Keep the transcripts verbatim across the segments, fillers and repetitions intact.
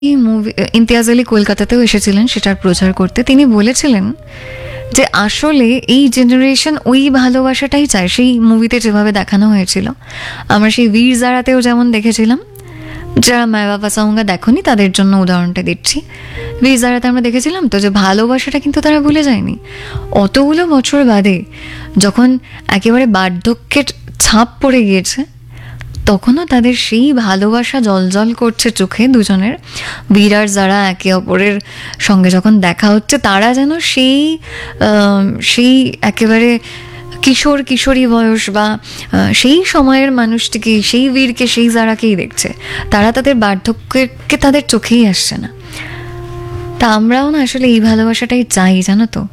এই মুভি ইমতিয়াজ আলী কলকাতাতেও এসেছিলেন সেটার প্রচার করতে। তিনি বলেছিলেন যে আসলে এই জেনারেশন ওই ভালোবাসাটাই চায়, সেই মুভিতে যেভাবে দেখানো হয়েছিল। আমরা সেই বীর জারাতেও যেমন দেখেছিলাম, যারা মা বাবা সাউঙ্গা দেখনি তাদের জন্য উদাহরণটা দিচ্ছি। বীর জারাতে আমরা দেখেছিলাম তো যে ভালোবাসাটা কিন্তু তারা ভুলে যায়নি। অতগুলো বছর বাদে যখন একেবারে বার্ধক্যের ছাপ পড়ে গিয়েছে, তখনও তাদের সেই ভালোবাসা জলজল করছে চোখে দুজনের। বীর আর যারা একে অপরের সঙ্গে যখন দেখা হচ্ছে, তারা যেন সেই সেই একেবারে কিশোর কিশোরী বয়স বা সেই সময়ের মানুষটিকে, সেই বীরকে, সেই যারাকেই দেখছে। তারা তাদের বার্ধক্যকে তাদের চোখেই আসছে না। তা আমরাও না আসলে এই ভালোবাসাটাই চাই, জানো তো।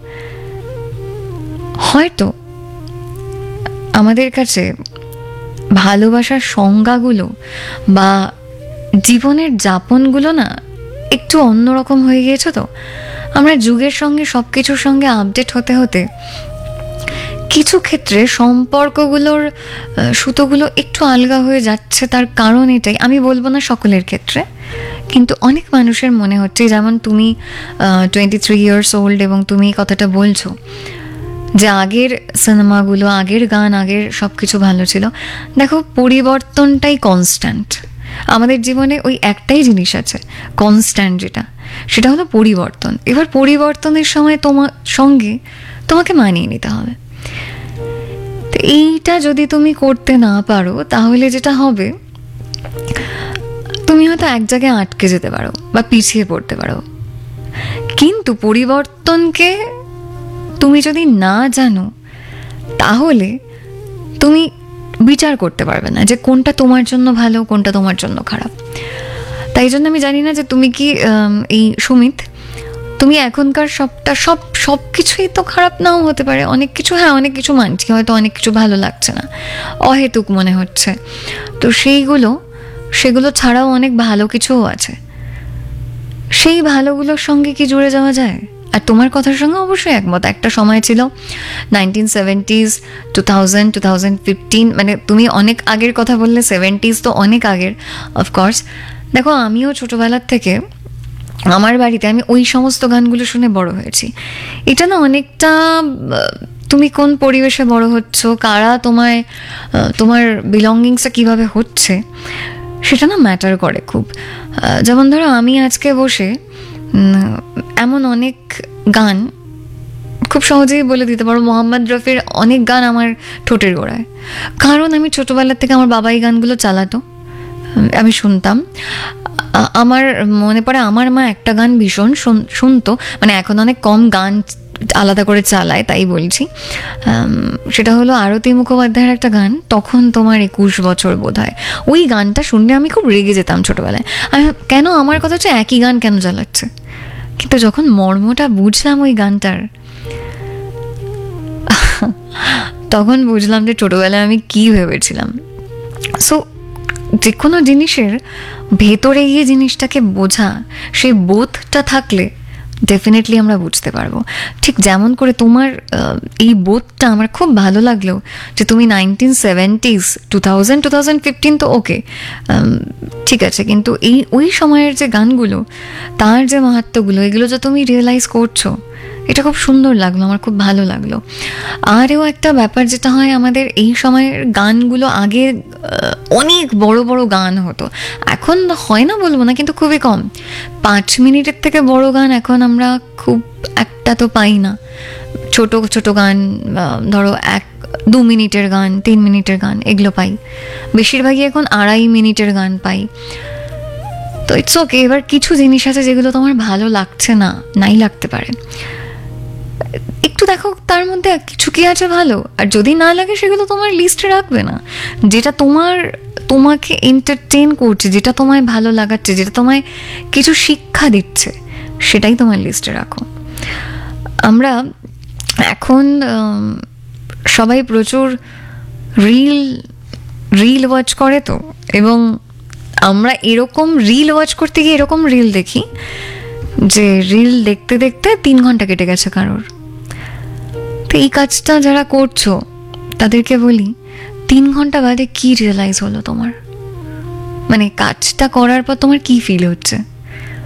হয়তো আমাদের কাছে ভালোবাসার সংজ্ঞাগুলো বা জীবনের যাপনগুলো না একটু অন্যরকম হয়ে গিয়েছে। তো আমরা যুগের সঙ্গে সব কিছুর সঙ্গে আপডেট হতে হতে কিছু ক্ষেত্রে সম্পর্কগুলোর সুতোগুলো একটু আলগা হয়ে যাচ্ছে। তার কারণ এটাই, আমি বলবো না সকলের ক্ষেত্রে, কিন্তু অনেক মানুষের মনে হচ্ছে, যেমন তুমি টোয়েন্টি থ্রি ইয়ার্স ওল্ড এবং তুমি কথাটা বলছো যে আগের সিনেমাগুলো, আগের গান, আগের সব কিছু ভালো ছিল। দেখো, পরিবর্তনটাই কনস্ট্যান্ট। আমাদের জীবনে ওই একটাই জিনিস আছে কনস্ট্যান্ট, যেটা সেটা হলো পরিবর্তন। এবার পরিবর্তনের সময় তোমার সঙ্গে তোমাকে মানিয়ে নিতে হবে। তো এইটা যদি তুমি করতে না পারো, তাহলে যেটা হবে, তুমি হয়তো এক জায়গায় আটকে যেতে পারো বা পিছিয়ে পড়তে পারো। কিন্তু পরিবর্তনকে তুমি যদি না জানো, তাহলে তুমি বিচার করতে পারবে না যে কোনটা তোমার জন্য ভালো, কোনটা তোমার জন্য খারাপ। তাই জন্য আমি জানি না যে তুমি কি এই সুমিত, তুমি এখনকার সবটা সব সব কিছুই তো খারাপ নাও হতে পারে। অনেক কিছু, হ্যাঁ অনেক কিছু মানছি, হয়তো অনেক কিছু ভালো লাগছে না, অহেতুক মনে হচ্ছে। তো সেইগুলো সেগুলো ছাড়াও অনেক ভালো কিছুও আছে। সেই ভালোগুলোর সঙ্গে কি জুড়ে যাওয়া যায়? আর তোমার কথার সঙ্গে অবশ্যই একমত। একটা সময় ছিল nineteen seventies, two thousand, two thousand fifteen, মানে তুমি অনেক আগের কথা বললে, সেভেন্টিজ তো অনেক আগের অফকোর্স। দেখো, আমিও ছোটোবেলার থেকে আমার বাড়িতে আমি ওই সমস্ত গানগুলো শুনে বড় হয়েছি। এটা না অনেকটা তুমি কোন পরিবেশে বড় হচ্ছ, কারা তোমায়, তোমার বিলঙ্গিংসটা কীভাবে হচ্ছে, সেটা না ম্যাটার করে খুব। যেমন ধরো, আমি আজকে বসে এমন অনেক গান খুব সহজেই বলে দিতে পারো, মোহাম্মদ রফির অনেক গান আমার ঠোঁটের গোড়ায়। কারণ আমি ছোটোবেলার থেকে আমার বাবা এই গানগুলো চালাতো, আমি শুনতাম। আমার মনে পড়ে, আমার মা একটা গান ভীষণ শুনতো, মানে এখন অনেক কম গান আলাদা করে চালায়, তাই বলছি। সেটা হলো আরতি মুখোপাধ্যায়ের একটা গান, তখন তোমার একুশ বছর বোধ হয়। ওই গানটা শুনলে আমি খুব রেগে যেতাম ছোটোবেলায়। আমি কেন, আমার কথা হচ্ছে একই গান কেন চালাচ্ছে। কিন্তু যখন মর্মটা বুঝলাম ওই গানটার, তখন বুঝলাম যে ছোটোবেলায় আমি কি ভেবেছিলাম। সো যে কোনো জিনিসের ভেতরে গিয়ে জিনিসটাকে বোঝা, সেই বোধটা থাকলে ডেফিনেটলি আমরা বুঝতে পারবো। ঠিক যেমন করে তোমার এই বোধটা আমার খুব ভালো লাগলো যে তুমি nineteen seventies, two thousand, two thousand fifteen তো ওকে ঠিক আছে, কিন্তু এই ওই সময়ের যে গানগুলো, তার যে মাহাত্ম্যগুলো, এগুলো যে তুমি রিয়েলাইজ করছো, এটা খুব সুন্দর লাগলো, আমার খুব ভালো লাগলো। আরও একটা ব্যাপার যেটা হয়, আমাদের এই সময়ের গানগুলো আগে অনেক বড় বড় গান হতো, এখন হয় না বলবো না, কিন্তু খুবই কম। পাঁচ মিনিটের থেকে বড় গান এখন আমরা খুব একটা তো পাই না। ছোট ছোট গান, ধরো এক দু মিনিটের গান, তিন মিনিটের গান, এগুলো পাই। বেশিরভাগই এখন আড়াই মিনিটের গান পাই। তো ইটস ওকে। এবার কিছু জিনিস আছে যেগুলো তোমার ভালো লাগছে না, নাই লাগতে পারে, একটু দেখো তার মধ্যে কিছু কি আছে ভালো। আর যদি না লাগে, সেগুলো তোমার লিস্টে রাখবে না। যেটা তোমার তোমাকে এন্টারটেইন করছে, যেটা তোমায় ভালো লাগাচ্ছে, যেটা তোমায় কিছু শিক্ষা দিচ্ছে, সেটাই তোমার লিস্টে রাখো। আমরা এখন সবাই প্রচুর রিল রিল ওয়াচ করে তো, এবং আমরা এরকম রিল ওয়াচ করতে গিয়ে এরকম রিল দেখি যে রিল দেখতে দেখতে তিন ঘন্টা কেটে গেছে কারোর। তো এই কাজটা যারা করছো, তাদেরকে বলি, তিন ঘন্টা বাদে কি রিয়েলাইজ হলো তোমার? মানে কাজটা করার পর তোমার কি ফিল হচ্ছে?